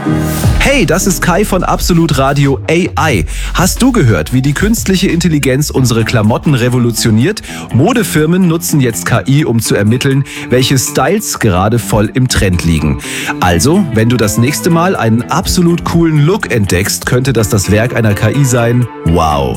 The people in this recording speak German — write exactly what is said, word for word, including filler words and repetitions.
Hey, das ist Kai von Absolut Radio A I. Hast du gehört, wie die künstliche Intelligenz unsere Klamotten revolutioniert? Modefirmen nutzen jetzt K I, um zu ermitteln, welche Styles gerade voll im Trend liegen. Also, wenn du das nächste Mal einen absolut coolen Look entdeckst, könnte das das Werk einer K I sein. Wow!